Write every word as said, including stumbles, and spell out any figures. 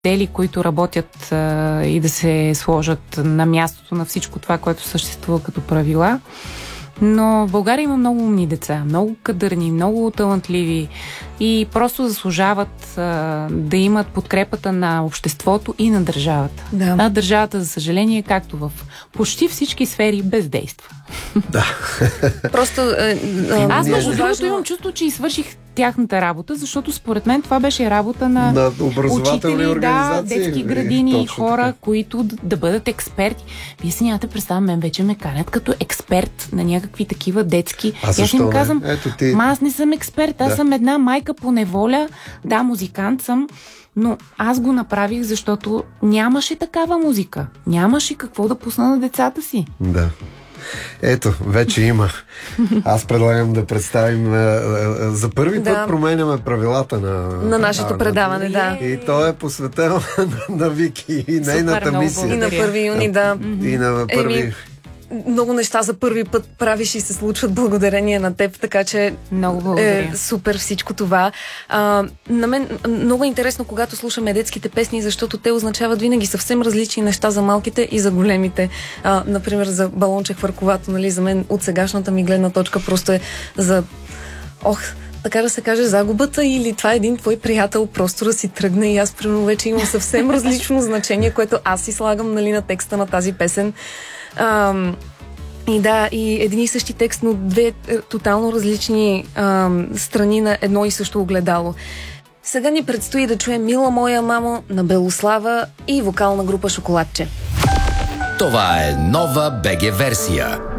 модели, които работят а, и да се сложат на мястото на всичко това, което съществува като правила. Но в България има много умни деца, много кадърни, много талантливи и просто заслужават а, да имат подкрепата на обществото и на държавата. Да. А държавата, за съжаление, както в почти всички сфери, бездейства. Да. Просто е, е, аз между другото важно... имам чувство, че извърших тяхната работа, защото според мен това беше работа на, на образователни учители, организации, да, детски градини, хора, така. които да, да бъдат експерти. Вие си нямате представа, мен вече ме канят като експерт на някакви такива детски. А аз защо им не? казвам, Ето ти... ма аз не съм експерт, аз да. съм една майка по неволя, да, музикант съм, но аз го направих, защото нямаше такава музика. Нямаше какво да пусна на децата си. Да. Ето, вече има. Аз предлагам да представим а, а, за първи да. път променяме правилата на, на нашето а, предаване, да. И то е посветено на, на Вики и нейната мисия. И на първи юни, да. И на първи... Еми, много неща за първи път правиш и се случват благодарение на теб, така че много благодаря. Е супер всичко това. А, на мен много е интересно, когато слушаме детските песни, защото те означават винаги съвсем различни неща за малките и за големите. А, например, за балонче хвърковато, нали, за мен от сегашната ми гледна точка просто е за ох, така да се каже, загубата или това е един твой приятел просто да си тръгне и аз примерно вече имам съвсем различно значение, което аз си слагам, нали, на текста на тази песен. Ам, и да, и един и същи текст, но две е, тотално различни ам, страни на едно и също огледало. Сега ни предстои да чуем "Мила моя мамо" на Белослава и вокална група "Шоколадче". Това е нова БГ версия.